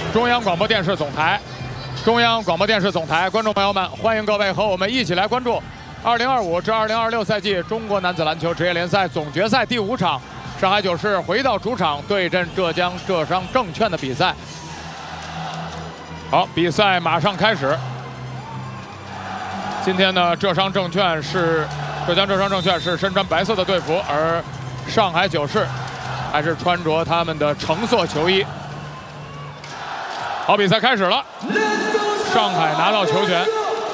中央广播电视总台，观众朋友们，欢迎各位和我们一起来关注2025至2026赛季中国男子篮球职业联赛总决赛第5场，上海九市回到主场对阵浙江浙商证券的比赛。好，比赛马上开始。今天呢，浙江浙商证券是身穿白色的队服，而上海九市还是穿着他们的橙色球衣。 好，比赛开始了。上海拿到球权。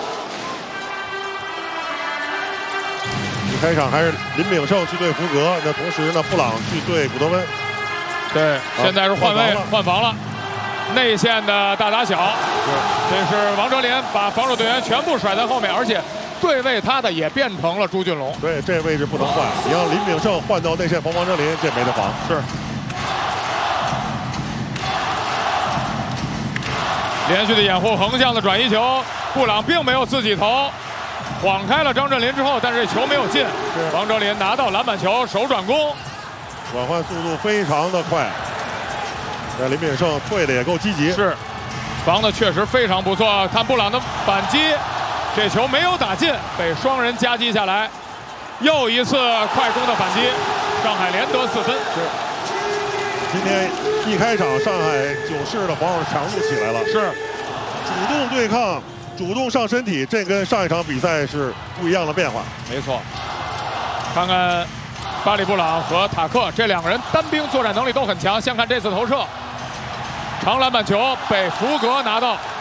一开场还是林炳胜去对福格，那同时呢，布朗去对古德温。 对，现在是换防了。内线的大打小，这是王哲林把防守队员全部甩在后面，而且对位他的也变成了朱俊龙。 对，这位置不能换，你让林炳胜换到内线防王哲林，这没得防。 是。 连续的掩护，横向的转移球，布朗并没有自己投，晃开了张镇麟之后，但是球没有进。王哲林拿到篮板球，手转攻， 转换速度非常的快。那林炳胜退的也够积极， 是，防的确实非常不错。看布朗的反击，这球没有打进，被双人夹击下来，又一次快攻的反击，上海连得4分。 是。 今天一开场，上海九市的防守强度起来了， 是主动对抗，主动上身体，这跟上一场比赛是不一样的变化。 没错，看看巴里布朗和塔克这2个人单兵作战能力都很强。先看这次投射，长篮板球被福格拿到。